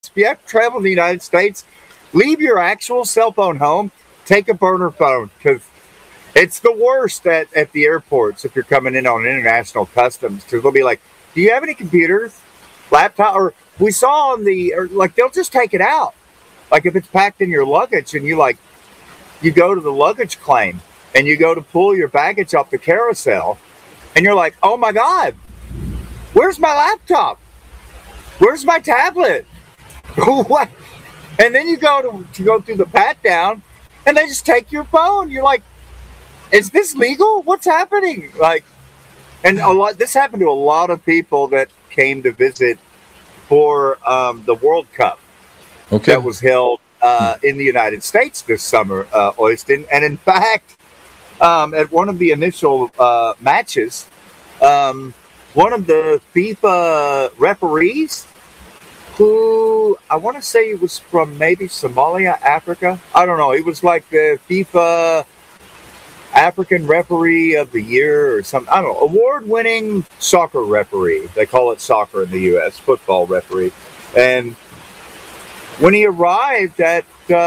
If you have to travel in the United States, leave your actual cell phone home. Take a burner phone, because it's the worst at the airports if you're coming in on international customs. Because they'll be like, do you have any computers, laptop? Or we saw like they'll just take it out. Like if it's packed in your luggage and you go to the luggage claim and you go to pull your baggage off the carousel and you're like, oh my God, where's my laptop? Where's my tablet? What? And then you go to go through the pat down and they just take your phone. You're like, is this legal? What's happening? Like, and this happened to a lot of people that came to visit for the World Cup. Okay. That was held in the United States this summer, Øystein. And in fact, at one of the initial matches, one of the FIFA referees, who I want to say he was from maybe Somalia, Africa. I don't know. He was like the FIFA African Referee of the Year or something. I don't know. Award-winning soccer referee. They call it soccer in the U.S., football referee. And when he arrived at,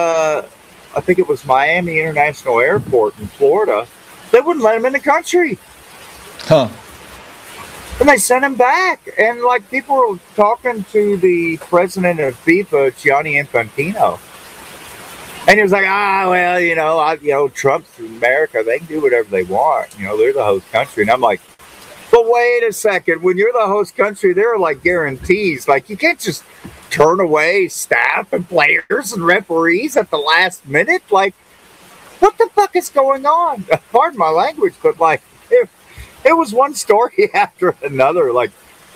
I think it was Miami International Airport in Florida, they wouldn't let him in the country. Huh. And they sent him back. And like people were talking to the president of FIFA, Gianni Infantino. And he was like, well, Trump's in America. They can do whatever they want. They're the host country. And I'm like, but wait a second. When you're the host country, there are like guarantees. Like you can't just turn away staff and players and referees at the last minute. Like, what the fuck is going on? Pardon my language, but like, it was one story after another, like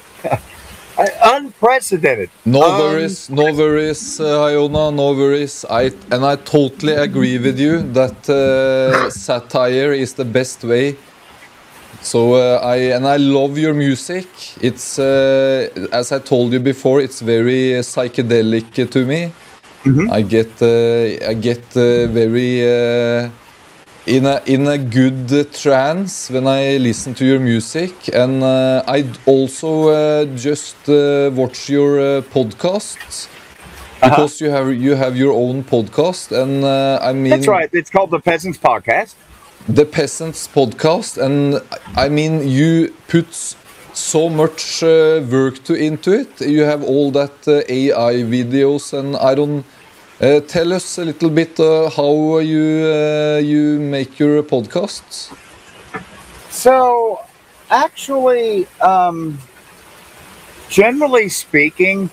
unprecedented. No worries, Iona, no worries. I totally agree with you that satire is the best way. So I love your music. It's as I told you before, it's very psychedelic to me. Mm-hmm. I get very in a good trance when I listen to your music, and I also just watch your podcasts because you have your own podcast, and I mean that's right. It's called the Peasants Podcast. The Peasants Podcast, and I mean you put so much work into it. You have all that AI videos, and I don't. Tell us a little bit how you make your podcasts. So, actually, generally speaking,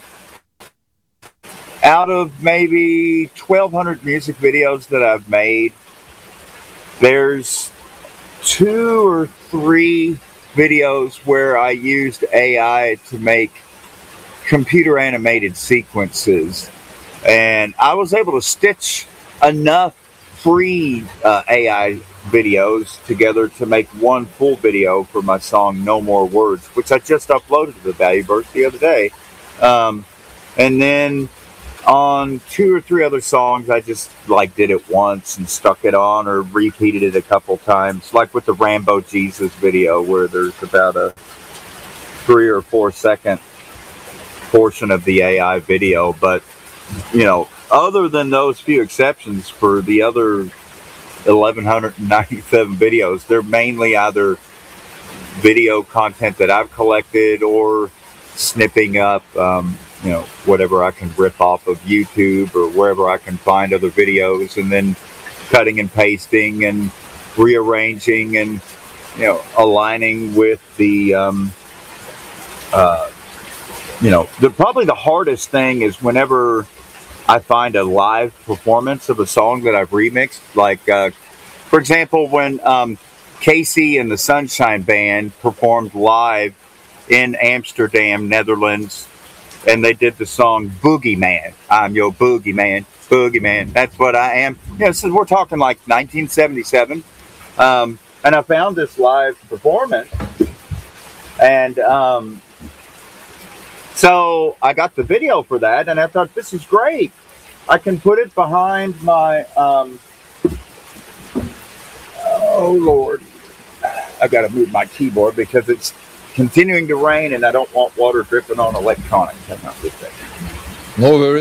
out of maybe 1,200 music videos that I've made, there's 2 or 3 videos where I used AI to make computer animated sequences. And I was able to stitch enough free AI videos together to make one full video for my song No More Words, which I just uploaded to the Valueverse the other day. And then on 2 or 3 other songs, I just did it once and stuck it on or repeated it a couple times, like with the Rambo Jesus video, where there's about a 3 or 4 second portion of the AI video. But other than those few exceptions, for the other 1,197 videos, they're mainly either video content that I've collected or snipping up, whatever I can rip off of YouTube or wherever I can find other videos, and then cutting and pasting and rearranging and, aligning with the, probably the hardest thing is whenever I find a live performance of a song that I've remixed. Like, for example, when Casey and the Sunshine Band performed live in Amsterdam, Netherlands, and they did the song Boogeyman. I'm your boogeyman, boogeyman. That's what I am. So we're talking like 1977. And I found this live performance, and so I got the video for that, and I thought, this is great. I can put it behind my, oh Lord, I've got to move my keyboard because it's continuing to rain and I don't want water dripping on electronics. That's not good thing. No worries.